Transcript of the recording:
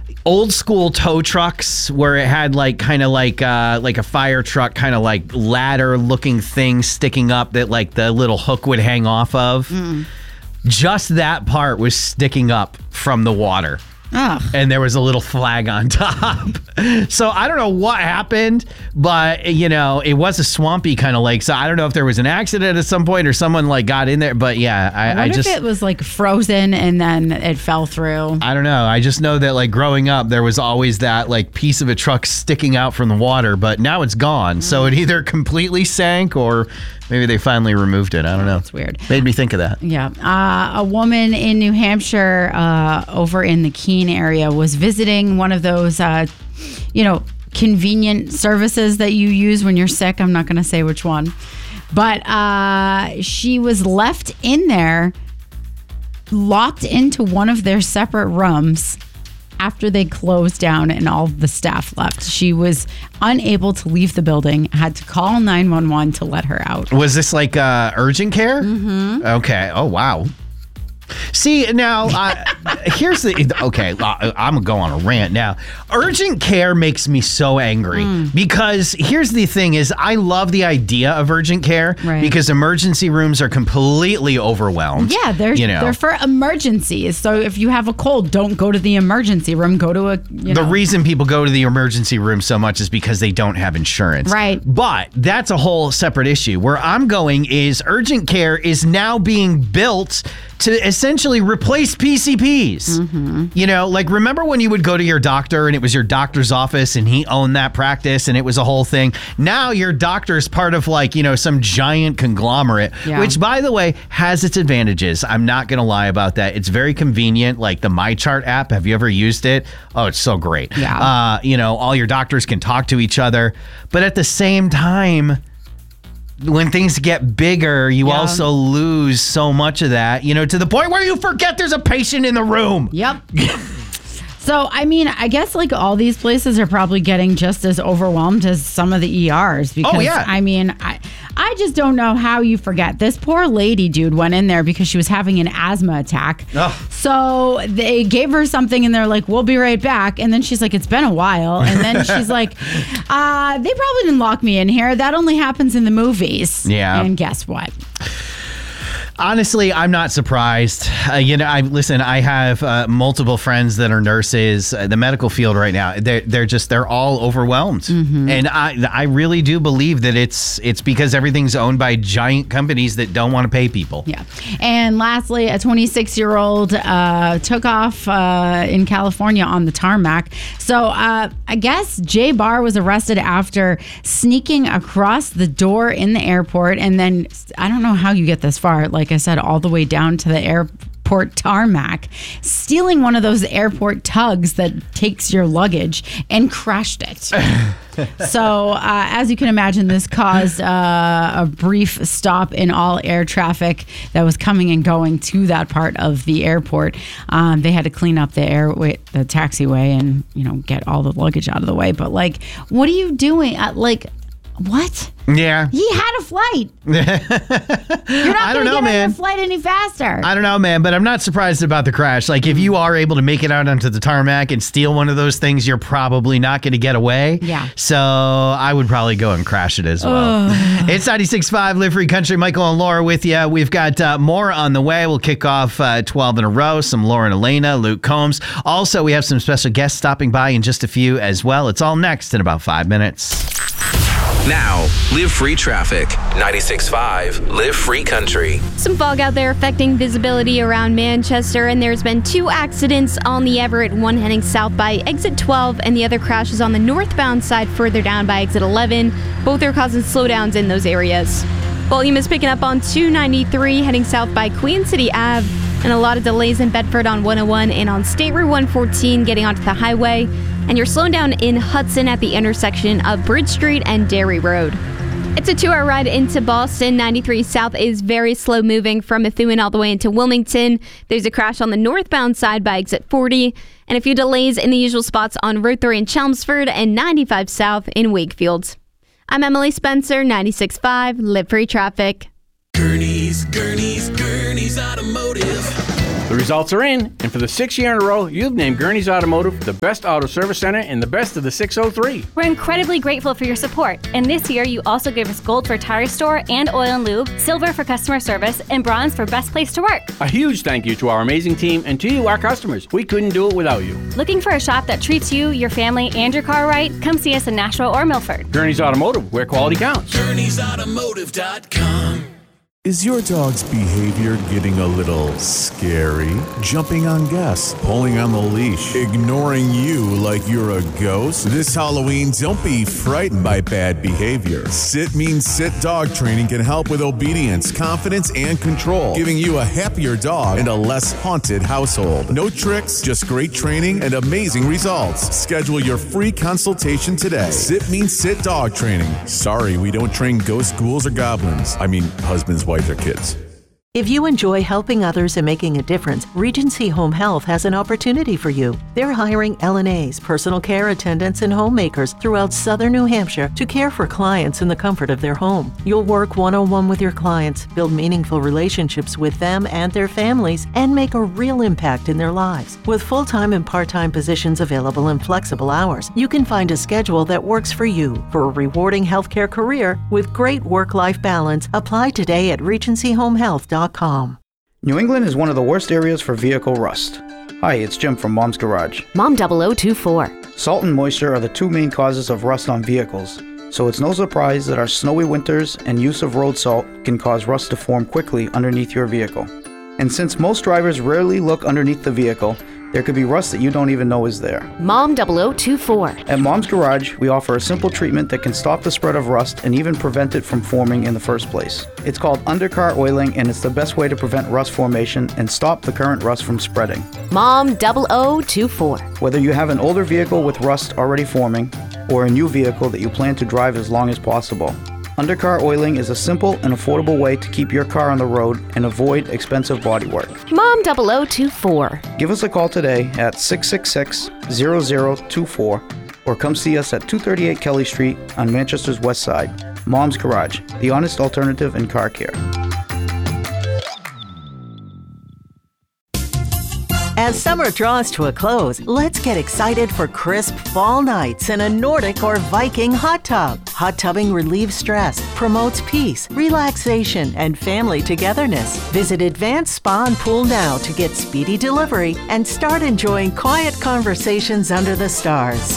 old school tow trucks where it had kind of like a fire truck kind of like ladder looking thing sticking up that like the little hook would hang off of. Just that part was sticking up from the water. Ugh. And there was a little flag on top. So I don't know what happened, but it was a swampy kind of lake. So I don't know if there was an accident at some point or someone like got in there. But yeah, I just if it was like frozen and then it fell through. I don't know. I just know that like growing up, there was always that like piece of a truck sticking out from the water, but now it's gone. So it either completely sank or maybe they finally removed it. I don't know. That's weird. Made me think of that. Yeah. A woman in New Hampshire over in the Keene area was visiting one of those, convenient services that you use when you're sick. I'm not going to say which one. But she was left in there, locked into one of their separate rooms after they closed down and all the staff left. She was unable to leave the building, had to call 911 to let her out. Was this like urgent care? Mm-hmm. Okay. Oh, wow. See, now, here's the... Okay, I'm going to go on a rant now. Urgent care makes me so angry because here's the thing is I love the idea of urgent care because emergency rooms are completely overwhelmed. Yeah, they're for emergencies. So if you have a cold, don't go to the emergency room. Go to The reason people go to the emergency room so much is because they don't have insurance. Right. But that's a whole separate issue. Where I'm going is urgent care is now being built to essentially replace PCPs. Mm-hmm. Remember when you would go to your doctor and it was your doctor's office and he owned that practice and it was a whole thing? Now your doctor is part of some giant conglomerate, which by the way has its advantages. I'm not going to lie about that. It's very convenient. Like the MyChart app. Have you ever used it? Oh, it's so great. Yeah. All your doctors can talk to each other, but at the same time, when things get bigger, you also lose so much of that, to the point where you forget there's a patient in the room. Yep. So, I guess all these places are probably getting just as overwhelmed as some of the ERs because, I just don't know how you forget. This poor lady, dude, went in there because she was having an asthma attack. Oh. So they gave her something and they're like, we'll be right back. And then she's like, it's been a while. And then she's like, they probably didn't lock me in here. That only happens in the movies. Yeah. And guess what? Honestly, I'm not surprised. I have multiple friends that are nurses. The medical field right now, they're all overwhelmed. Mm-hmm. And I really do believe that it's because everything's owned by giant companies that don't want to pay people. Yeah. And lastly, a 26-year-old took off in California on the tarmac. So I guess Jay Barr was arrested after sneaking across the door in the airport. And then I don't know how you get this far. Like I said, all the way down to the airport tarmac, stealing one of those airport tugs that takes your luggage and crashed it. So as you can imagine, this caused a brief stop in all air traffic that was coming and going to that part of the airport. They had to clean up the taxiway and, get all the luggage out of the way. But what are you doing? What? Yeah. He had a flight. You're not going to get on your flight any faster. I don't know, man, but I'm not surprised about the crash. If you are able to make it out onto the tarmac and steal one of those things, you're probably not going to get away. Yeah. So I would probably go and crash it as well. It's 96.5 Live Free Country. Michael and Laura with you. We've got more on the way. We'll kick off 12 in a row. Some Lauren Elena, Luke Combs. Also, we have some special guests stopping by in just a few as well. It's all next in about 5 minutes. Now, Live Free Traffic. 96.5 Live Free Country. Some fog out there affecting visibility around Manchester, and there's been 2 accidents on the Everett, one heading south by exit 12, and the other crash is on the northbound side further down by exit 11. Both are causing slowdowns in those areas. Volume is picking up on 293 heading south by Queen City Ave, and a lot of delays in Bedford on 101 and on State Route 114 getting onto the highway. And you're slowing down in Hudson at the intersection of Bridge Street and Dairy Road. It's a 2-hour ride into Boston. 93 South is very slow moving from Methuen all the way into Wilmington. There's a crash on the northbound side by exit 40, and a few delays in the usual spots on Route 3 in Chelmsford and 95 South in Wakefield. I'm Emily Spencer, 96.5 Live Free Traffic. Gurney's Automotive. The results are in, and for the 6th year in a row, you've named Gurney's Automotive the best auto service center and the best of the 603. We're incredibly grateful for your support, and this year you also gave us gold for tire store and oil and lube, silver for customer service, and bronze for best place to work. A huge thank you to our amazing team and to you, our customers. We couldn't do it without you. Looking for a shop that treats you, your family, and your car right? Come see us in Nashua or Milford. Gurney's Automotive, where quality counts. Gurney'sAutomotive.com. Is your dog's behavior getting a little scary? Jumping on guests, pulling on the leash, ignoring you like you're a ghost? This Halloween, don't be frightened by bad behavior. Sit Means Sit Dog Training can help with obedience, confidence, and control, giving you a happier dog and a less haunted household. No tricks, just great training and amazing results. Schedule your free consultation today. Sit Means Sit Dog Training. Sorry, we don't train ghosts, ghouls, or goblins. I mean, husbands, wives, or kids. If you enjoy helping others and making a difference, Regency Home Health has an opportunity for you. They're hiring LNAs, personal care attendants, and homemakers throughout southern New Hampshire to care for clients in the comfort of their home. You'll work one-on-one with your clients, build meaningful relationships with them and their families, and make a real impact in their lives. With full-time and part-time positions available in flexible hours, you can find a schedule that works for you. For a rewarding healthcare career with great work-life balance, apply today at regencyhomehealth.com. New England is one of the worst areas for vehicle rust. Hi, it's Jim from Mom's Garage. Mom 0024. Salt and moisture are the two main causes of rust on vehicles, so it's no surprise that our snowy winters and use of road salt can cause rust to form quickly underneath your vehicle. And since most drivers rarely look underneath the vehicle, there could be rust that you don't even know is there. Mom 0024. At Mom's Garage, we offer a simple treatment that can stop the spread of rust and even prevent it from forming in the first place. It's called undercar oiling, and it's the best way to prevent rust formation and stop the current rust from spreading. Mom 0024. Whether you have an older vehicle with rust already forming or a new vehicle that you plan to drive as long as possible, undercar oiling is a simple and affordable way to keep your car on the road and avoid expensive bodywork. Mom 0024. Give us a call today at 666-0024 or come see us at 238 Kelly Street on Manchester's West Side. Mom's Garage, the honest alternative in car care. As summer draws to a close, let's get excited for crisp fall nights in a Nordic or Viking hot tub. Hot tubbing relieves stress, promotes peace, relaxation, and family togetherness. Visit Advanced Spa and Pool now to get speedy delivery and start enjoying quiet conversations under the stars.